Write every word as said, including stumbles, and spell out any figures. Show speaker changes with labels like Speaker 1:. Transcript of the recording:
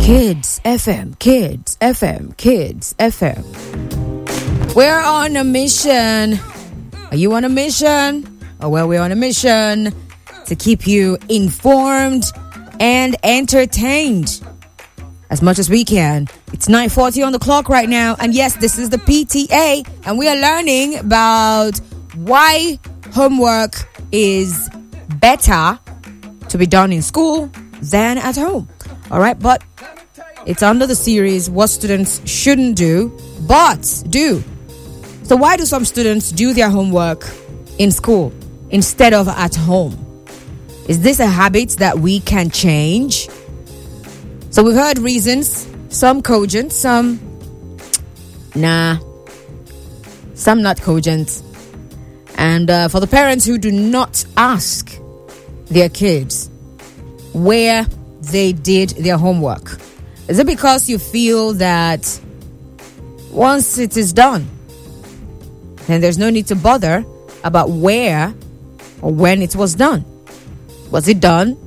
Speaker 1: Kids F M, Kids F M, Kids F M. We're on a mission. Are you on a mission? Oh, well, we're on a mission to keep you informed and entertained as much as we can. It's nine forty on the clock right now. And yes, this is the P T A. And we are learning about why homework is better to be done in school than at home. All right, but it's under the series what students shouldn't do, but do. So why do some students do their homework in school instead of at home? Is this a habit that we can change? So we've heard reasons, some cogent, some nah, some not cogent. And uh, for the parents who do not ask their kids where they did their homework, is it because you feel that once it is done, then there's no need to bother about where or when it was done? Was it done